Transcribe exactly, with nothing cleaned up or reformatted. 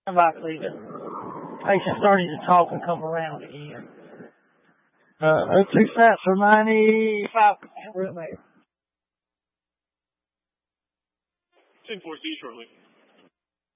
About leaving. Patient starting to talk and come around again. Uh, those two sets are ninety-five percent room air. ten four, see you shortly.